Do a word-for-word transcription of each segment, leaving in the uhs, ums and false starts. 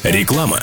Реклама.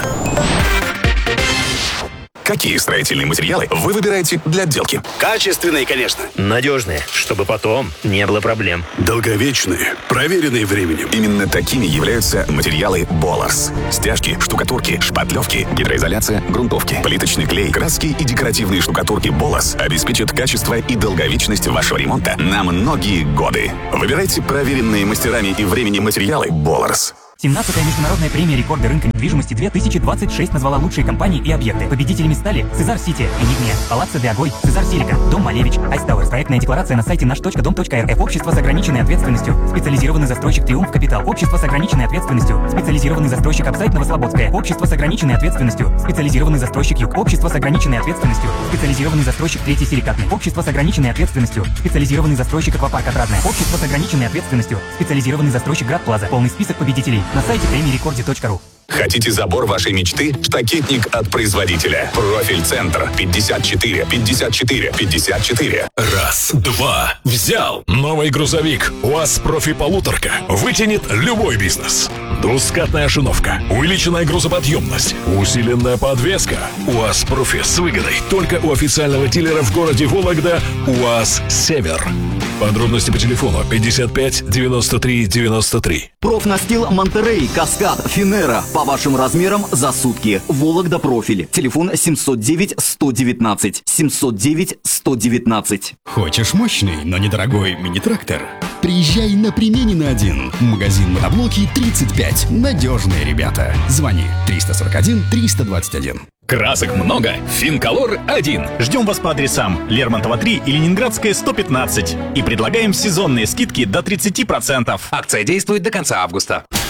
Какие строительные материалы вы выбираете для отделки? Качественные, конечно. Надежные, чтобы потом не было проблем. Долговечные, проверенные временем. Именно такими являются материалы Боларс. Стяжки, штукатурки, шпатлевки, гидроизоляция, грунтовки, плиточный клей, краски и декоративные штукатурки Боларс обеспечат качество и долговечность вашего ремонта на многие годы. Выбирайте проверенные мастерами и временем материалы Боларс. семнадцатая международная премия «Рекорды рынка недвижимости две тысячи двадцать шесть» назвала лучшие компании и объекты. Победителями стали Цезар Сити, Энигмия, Палаццо де Агой, Цезар Силика, Дом Малевич, Айс Тауэрс. Проектная декларация на сайте наш точка дом точка эр эф. Общество с ограниченной ответственностью. Специализированный застройщик Триумф Капитал. Общество с ограниченной ответственностью. Специализированный застройщик Апсайт Новослободская. Общество с ограниченной ответственностью. Специализированный застройщик Юг. Общество с ограниченной ответственностью. Специализированный застройщик Третий Силикатный. Общество с ограниченной ответственностью. Специализированный застройщик Аквапарк Отрадная. Общество с ограниченной ответственностью. Специализированный застройщик Град Плаза. Полный список победителей на сайте премии рекорд точка ру. Хотите забор вашей мечты? Штакетник от производителя. Профиль-центр. пятьдесят четыре, пятьдесят четыре, пятьдесят четыре. Раз, два, взял. Новый грузовик УАЗ Профи-полуторка вытянет любой бизнес. Двускатная шиновка, увеличенная грузоподъемность, усиленная подвеска. УАЗ Профи с выгодой только у официального дилера в городе Вологда УАЗ Север. Подробности по телефону пятьдесят пять девяносто три девяносто три. Профнастил Монтерей, Каскад, Финера. По вашим размерам за сутки. Вологда Профиль. Телефон семьсот девять сто девятнадцать. семьсот девять сто девятнадцать. Хочешь мощный, но недорогой мини-трактор? Приезжай на Применина один. Магазин мотоблоки тридцать пять. Надежные ребята. Звони триста сорок один триста двадцать один. Красок много, Финколор один. Ждем вас по адресам Лермонтова три и Ленинградская сто пятнадцать. И предлагаем сезонные скидки до тридцати процентов. Акция действует до конца августа.